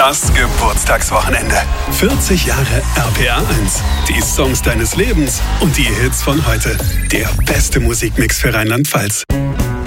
Das Geburtstagswochenende. 40 Jahre RPR 1. Die Songs deines Lebens und die Hits von heute. Der beste Musikmix für Rheinland-Pfalz.